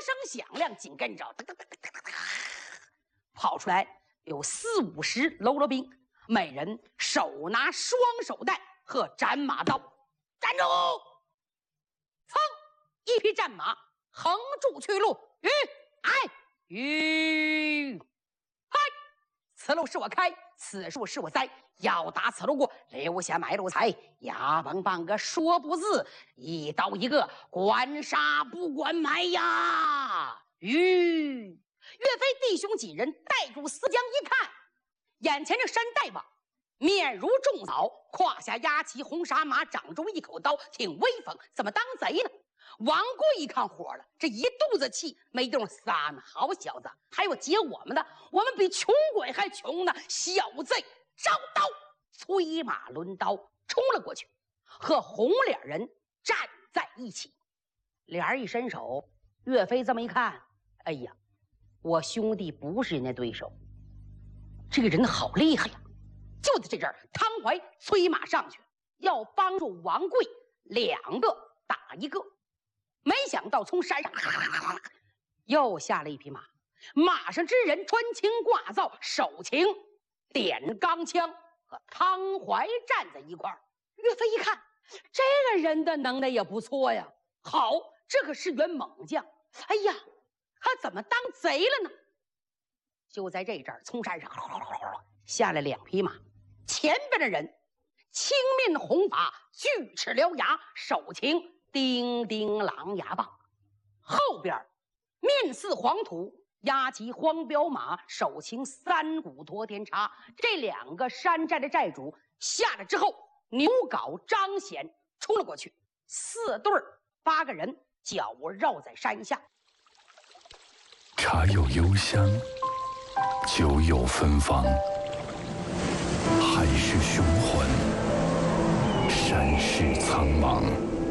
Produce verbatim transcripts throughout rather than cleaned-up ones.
声响亮，紧跟着哒哒哒哒哒哒跑出来有四五十喽啰兵，每人手拿双手带和斩马刀。站住！噌，一匹战马横住去路，吁，哎，吁，嗨！此路是我开，此树是我栽，要打此路过，留下买路财。牙崩半个说不字，一刀一个，管杀不管埋呀！吁！岳飞弟兄几人带住思江一看，眼前这山大王面如重枣，胯下压骑红纱马，掌中一口刀，挺威风，怎么当贼呢？王贵一看火了，这一肚子气没地方撒呢。好小子，还有劫我们的，我们比穷鬼还穷呢！小贼，招刀！催马抡刀冲了过去，和红脸人站在一起。俩人一伸手，岳飞这么一看，哎呀，我兄弟不是人家对手，这个人好厉害呀！就在这阵儿，汤怀催马上去，要帮助王贵，两个打一个。没想到从山上又下了一匹马，马上之人穿青挂皂，手擎点钢枪，和汤怀站在一块儿。岳飞一看，这个人的能耐也不错呀，好，这可是员猛将。哎呀，他怎么当贼了呢？就在这阵儿，从山上下来两匹马，前边的人青面红发，锯齿獠牙，手擎叮叮狼牙棒；后边面似黄土，压骑黄骠马，手擎三股掇天叉。这两个山寨的寨主下来之后，牛皋、张显冲了过去，四对八个人脚绕在山下。 茶有幽香，酒有芬芳，海市雄浑，山势苍茫，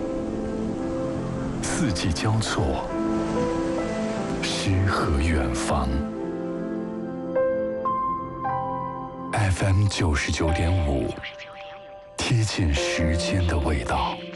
四季交错，诗和远方。F M 九十九点五，贴近时间的味道。